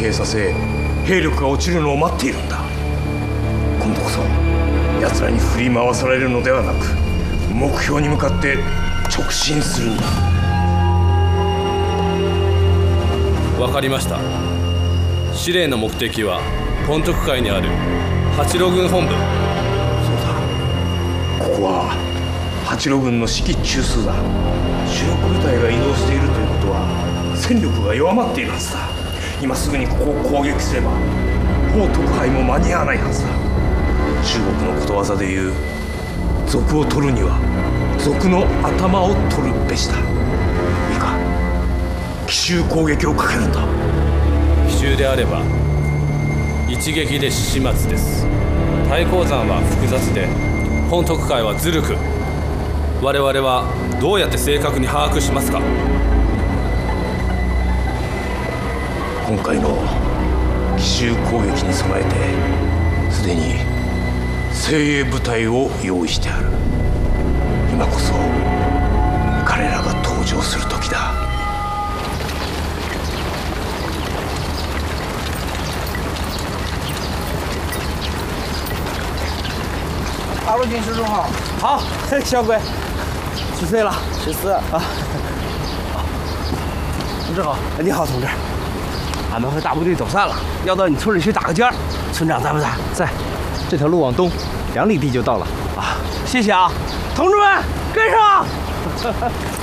疲させ兵力が落ちるのを待っているんだ。今度こそ奴らに振り回されるのではなく、目標に向かって直進するんだ。 わかりました。司令の目的は本徳海にある八路軍本部。 そうだ、ここは八路軍の指揮中枢だ。主力部隊が移動しているということは戦力が弱まっているはずだ。今すぐにここを攻撃すれば宝徳海も間に合わないはずだ。中国のことわざでいう賊を取るには賊の頭を取るべしだ。いいか、奇襲攻撃をかけるんだ。 奇襲であれば一撃で始末です。太閤山は複雑で本徳海はずるく、我々はどうやって正確に把握しますか？ 今回の奇襲攻撃に備えてすでに精鋭部隊を用意してある。今こそ彼らが登場する時だ。 八路军师叔好。好，小鬼，几岁了？14啊。同志好。你好，同志。俺们和大部队走散了，要到你村里去打个尖儿。村长在不在？在。这条路往东2里地就到了。啊，谢谢啊，同志们，跟上！